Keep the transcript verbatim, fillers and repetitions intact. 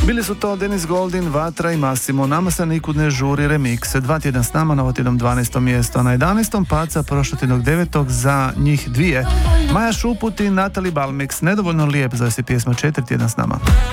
Bili su to Denis Goldin, Vatra i Massimo. Nama se nikud ne žuri remix. Dva tjedan s nama, na ovo tjednom dvanaestom mjesto. Na jedanaestom paca prošlotjednog devetog za njih dvije. Maja Šuput i Natalie Balmix. Nedovoljno lijep, zove se pjesma. Četiri tjedan s nama.